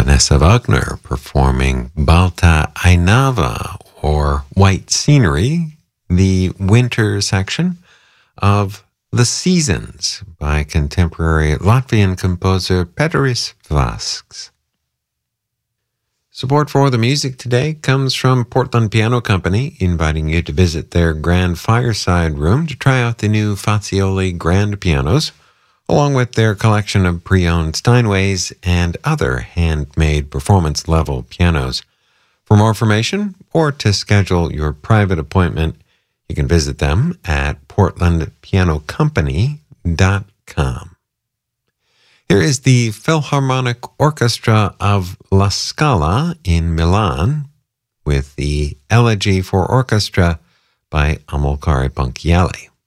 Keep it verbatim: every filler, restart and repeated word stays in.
Vanessa Wagner performing Balta Ainava, or White Scenery, the winter section of The Seasons by contemporary Latvian composer Pēteris Vasks. Support for the music today comes from Portland Piano Company, inviting you to visit their grand fireside room to try out the new Fazioli grand pianos, along with their collection of pre-owned Steinways and other handmade performance-level pianos. For more information or to schedule your private appointment, you can visit them at portland piano company dot com. Here is the Philharmonic Orchestra of La Scala in Milan with the Elegy for Orchestra by Amilcare Ponchielli.